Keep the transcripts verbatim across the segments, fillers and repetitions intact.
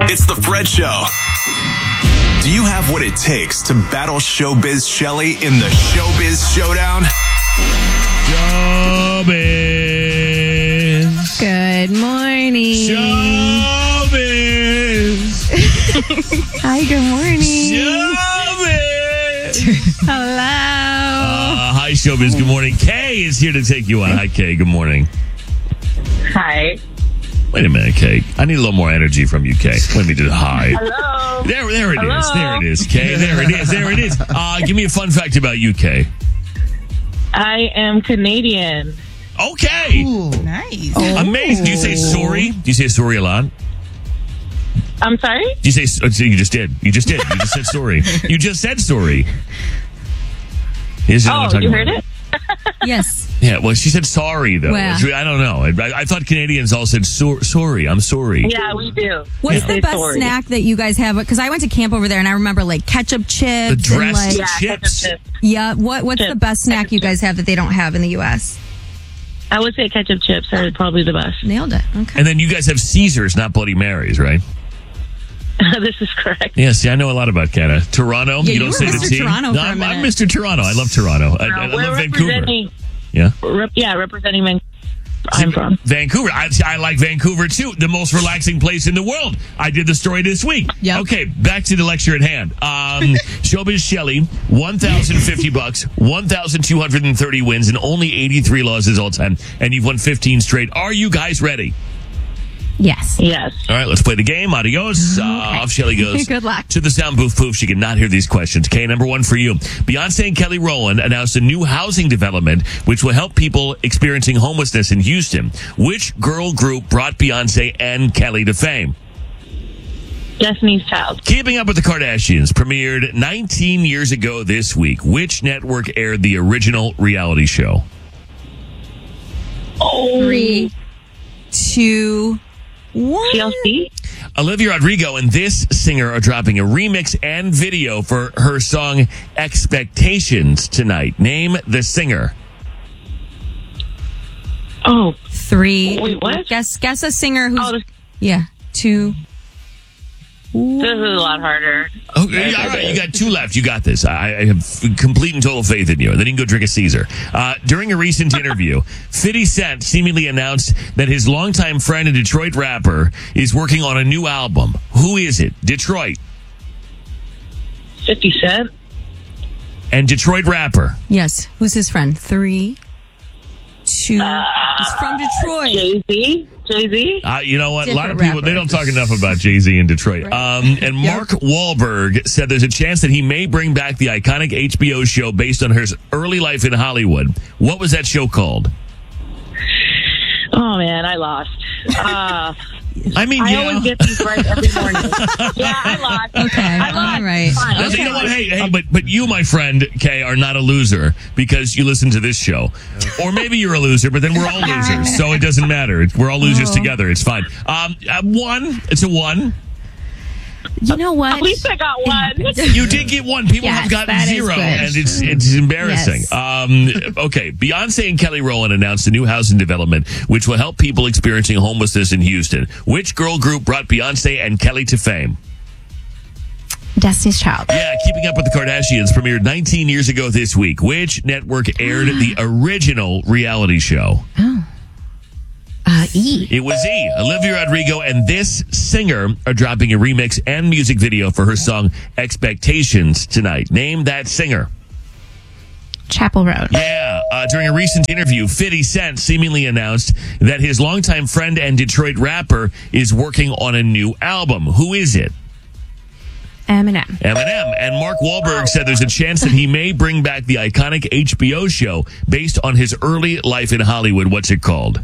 It's the Fred Show. Do you have what it takes to battle Showbiz Shelly in the Showbiz Showdown? Showbiz. Good morning. Showbiz. Hi, good morning. Showbiz. Hello. Uh, hi, Showbiz. Good morning. Kay is here to take you on. Hi, Kay. Good morning. Hi. Wait a minute, Kay. I need a little more energy from you, Kay. Let me do hi. Hello. There, there it Hello. is. There it is, Kay. There it is. There it is. Uh, give me a fun fact about you, Kay. I am Canadian. Okay. Ooh, nice. Amazing. Do you say sorry? Do you say sorry a lot? I'm sorry? Do you say, oh, you just did. You just did. You just said sorry. You just said sorry. Here's what I'm Oh, talking you about. heard it? Yes. Yeah, well, she said sorry, though. Well. I don't know. I, I thought Canadians all said so- sorry. I'm sorry. Yeah, we do. What's We the say best sorry. snack that you guys have? Because I went to camp over there and I remember like ketchup chips. The dressed and, Yeah, like, chips. ketchup chips. yeah. What What's the Chips. best snack you guys have that they don't have in the U S? I would say ketchup chips are probably the best. Nailed it. Okay. And then you guys have Caesars, not Bloody Marys, right? This is correct. Yeah, see, I know a lot about Canada. Toronto, Yeah, you you don't were say the Mister T. Toronto no, for a I'm, I'm minute. Mister Toronto. I love Toronto. I, I, I Uh, we're love Vancouver. representing, Yeah. rep, yeah, representing Vancouver. I'm from. Vancouver. I, I like Vancouver, too. The most relaxing place in the world. I did the story this week. Yep. Okay, back to the lecture at hand. Um, Showbiz Shelly, one thousand fifty bucks, one thousand two hundred thirty wins, and only eighty-three losses all time. And you've won fifteen straight. Are you guys ready? Yes. Yes. All right, let's play the game. Adios. Uh, off Shelly goes. Good luck. To the sound booth poof. She cannot hear these questions. Okay, number one for you. Beyonce and Kelly Rowland announced a new housing development which will help people experiencing homelessness in Houston. Which girl group brought Beyonce and Kelly to fame? Destiny's Child. Keeping Up with the Kardashians premiered nineteen years ago this week. Which network aired the original reality show? Oh. Three, two, one. T L C? Olivia Rodrigo and this singer are dropping a remix and video for her song Expectations tonight. Name the singer. Oh. Three. Wait, what? Guess Guess a singer who's. Oh, this, yeah. Two. this is a lot harder. Oh, yeah, all right, you got two left. You got this. I, I have complete and total faith in you. And then you can go drink a Caesar. Uh, during a recent interview, fifty Cent seemingly announced that his longtime friend and Detroit rapper is working on a new album. Who is it? Detroit. fifty Cent? And Detroit rapper. Yes. Who's his friend? Three, two. He's from Detroit. Jay-Z? Jay-Z? Uh, you know what? A lot of Different people, they rapper. don't talk enough about Jay-Z in Detroit. Um, and Mark Wahlberg said there's a chance that he may bring back the iconic H B O show based on his early life in Hollywood. What was that show called? Oh, man, I lost. Uh, I mean, I you always know. get these right every morning. Yeah, I lost. Okay, I lost. all right. Fine. That's- Okay. You know what? Hey, hey, but but you, my friend, Kay, are not a loser because you listen to this show. Or maybe you're a loser, but then we're all losers, so it doesn't matter. We're all losers Oh. together. It's fine. Um, uh, one. It's a one. You know what? At least I got one. You did get one. People Yes, have gotten that is zero, good. and it's it's embarrassing. Yes. Um, okay, Beyonce and Kelly Rowland announced a new housing development which will help people experiencing homelessness in Houston. Which girl group brought Beyonce and Kelly to fame? Destiny's Child. Yeah, Keeping Up with the Kardashians premiered nineteen years ago this week. Which network aired the original reality show? Uh, E. It was E. Olivia Rodrigo and this singer are dropping a remix and music video for her song Expectations tonight. Name that singer. Chapel Road. Yeah, uh, during a recent interview, fifty Cent seemingly announced that his longtime friend and Detroit rapper is working on a new album. Who is it? Eminem. Eminem. And Mark Wahlberg said there's a chance that he may bring back the iconic H B O show based on his early life in Hollywood. What's it called?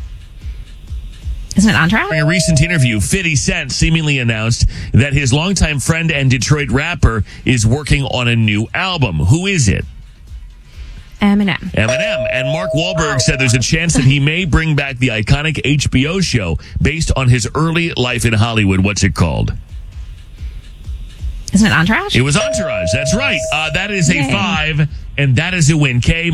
Isn't it Entourage? During a recent interview, fifty Cent seemingly announced that his longtime friend and Detroit rapper is working on a new album. Who is it? Eminem. Eminem. And Mark Wahlberg said there's a chance that he may bring back the iconic H B O show based on his early life in Hollywood. What's it called? Isn't it Entourage? It was Entourage. That's right. Uh, that is a Yay. five, and that is a win. Kay,